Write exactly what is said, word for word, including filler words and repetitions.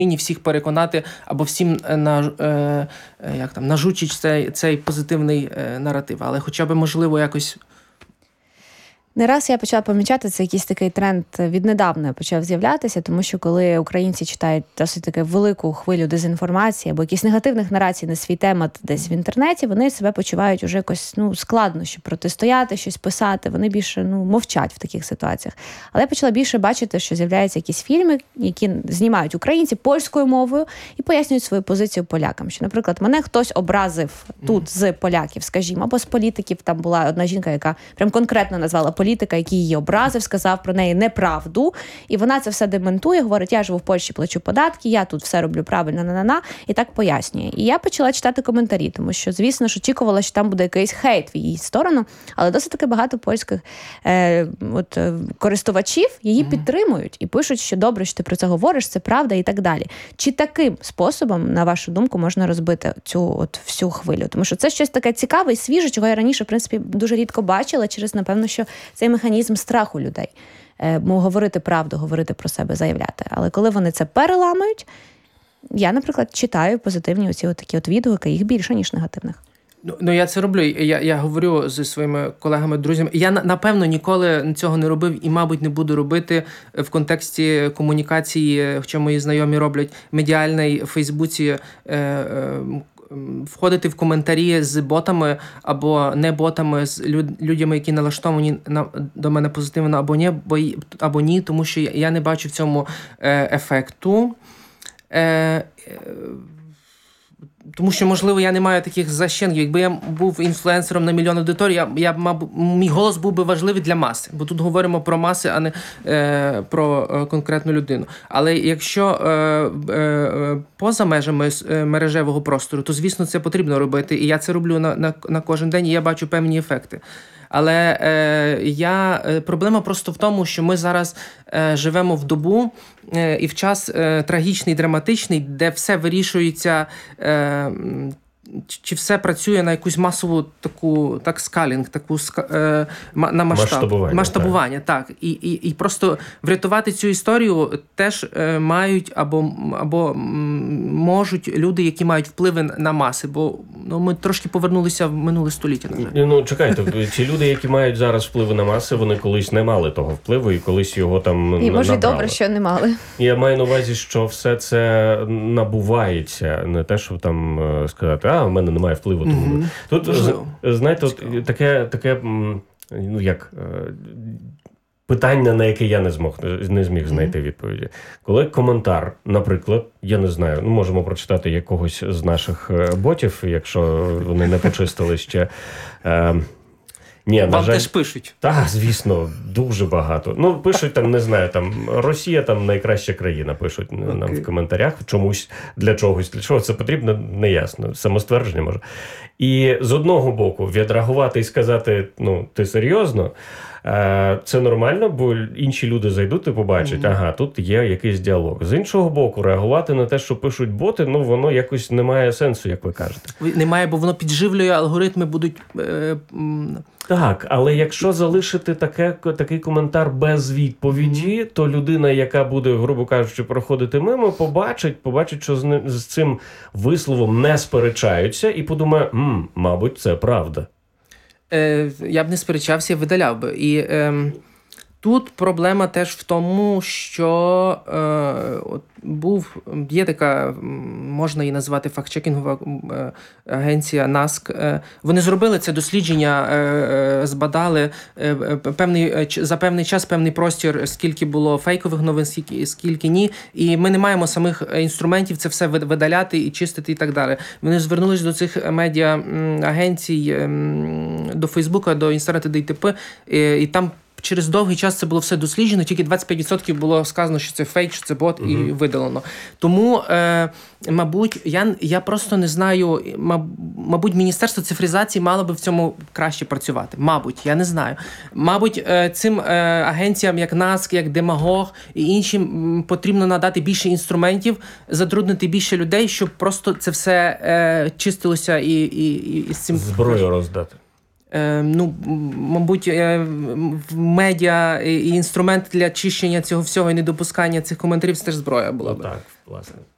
всіх переконати або всім на, е, як там, нажучить цей, цей позитивний е, наратив. Але хоча б, можливо, якось... Не раз я почала помічати, це якийсь такий тренд віднедавна почав з'являтися, тому що коли українці читають досить таку велику хвилю дезінформації або якісь негативних нарацій на свій темат десь в інтернеті, вони себе почувають уже якось ну, складно, щоб протистояти, щось писати, вони більше ну, мовчать в таких ситуаціях. Але я почала більше бачити, що з'являються якісь фільми, які знімають українці польською мовою і пояснюють свою позицію полякам. Що, наприклад, мене хтось образив тут з поляків, скажімо, або з політиків, там була одна жінка, яка прям конкретно назвала політика, який її образив, сказав про неї неправду, і вона це все демонтує, говорить, я живу в Польщі, плачу податки, я тут все роблю правильно, на-на-на, і так пояснює. І я почала читати коментарі, тому що, звісно ж, очікувала, що там буде якийсь хейт в її сторону, але досить таки багато польських е, от, е, користувачів її mm-hmm. підтримують і пишуть, що добре, що ти про це говориш, це правда і так далі. Чи таким способом, на вашу думку, можна розбити цю от всю хвилю? Тому що це щось таке цікаве і свіже, чого я раніше, в принципі, дуже рідко бачила, через, напевно, що цей механізм страху людей. Е, говорити правду, говорити про себе, заявляти. Але коли вони це переламують, я, наприклад, читаю позитивні оці от такі от відгуки, їх більше, ніж негативних. Ну, ну я це роблю. Я, я говорю зі своїми колегами, друзями. Я, напевно, ніколи цього не робив і, мабуть, не буду робити в контексті комунікації, хоча мої знайомі роблять, медіальної в Фейсбуці, е, е, входити в коментарі з ботами або не ботами, з люд, людьми, які налаштовані на, до мене позитивно або ні, бо, або ні, тому що я, я не бачу в цьому е, ефекту. Е, е, Тому що, можливо, я не маю таких защенків. Якби я був інфлюенсером на мільйон аудиторій, я, я, мабуть, мій голос був би важливий для маси. Бо тут говоримо про маси, а не е, про е, конкретну людину. Але якщо е, е, поза межами е, мережевого простору, то, звісно, це потрібно робити. І я це роблю на, на, на кожен день, і я бачу певні ефекти. Але е, я, е, проблема просто в тому, що ми зараз е, живемо в добу е, і в час е, трагічний, драматичний, де все вирішується, е, чи все працює на якусь масову таку, так, скалінг, таку е, на масштаб, масштабування. масштабування так. Так. І, і, і просто врятувати цю історію теж е, мають або, або можуть люди, які мають впливи на маси, бо ну, ми трошки повернулися в минуле століття. Ну, чекайте, ці люди, які мають зараз впливи на маси, вони колись не мали того впливу і колись його там і, може, набрали. Добре, що не мали. Я маю на увазі, що все це набувається, не те, що там сказати, а, в мене немає впливу. Тому... Mm-hmm. Тут, Можливо. знаєте, от, таке, таке, ну, як, питання, на яке я не змог, не зміг знайти mm-hmm. відповіді. Коли коментар, наприклад, я не знаю, ну, можемо прочитати якогось з наших ботів, якщо вони не почистили ще. Е, Ні, Вам на жаль, теж пишуть. Так, звісно, дуже багато. Ну, пишуть там, не знаю, там Росія там найкраща країна, пишуть okay. нам в коментарях, чомусь, для чогось, для чого це потрібно, неясно, самоствердження може. І з одного боку відреагувати і сказати, ну, ти серйозно, це нормально, бо інші люди зайдуть і побачать, mm-hmm. ага, тут є якийсь діалог. З іншого боку, реагувати на те, що пишуть боти, ну, воно якось не має сенсу, як ви кажете. Немає, бо воно підживлює, алгоритми будуть... Е, Так, але якщо залишити таке, такий коментар без відповіді, mm-hmm. то людина, яка буде, грубо кажучи, проходити мимо, побачить, побачить, що з, ним, з цим висловом не сперечаються і подумає, м, мабуть, це правда. Е, я б не сперечався, видаляв би. І е, тут проблема теж в тому, що е, от був, є така, можна її назвати фактчекінгова е, агенція наск. Е, вони зробили це дослідження, е, е, збадали е, певний, за певний час, певний простір, скільки було фейкових новин, скільки, скільки ні. І ми не маємо самих інструментів це все видаляти і чистити і так далі. Вони звернулись до цих медіа-агенцій, до Фейсбука, до інтернету, де й т.п. І, і там через довгий час це було все досліджено, тільки двадцять п'ять відсотків було сказано, що це фейк, що це бот, угу. і видалено. Тому, е, мабуть, я, я просто не знаю, мабуть, Міністерство цифризації мало би в цьому краще працювати. Мабуть, я не знаю. Мабуть, е, цим е, агенціям, як наск, як Демагог і іншим, потрібно надати більше інструментів, затруднити більше людей, щоб просто це все е, чистилося і, і, і, і з цим... Зброю роздати. Е, ну, мабуть, е, медіа і інструмент для чищення цього всього і недопускання цих коментарів – це теж зброя була б. Ну, так, власне.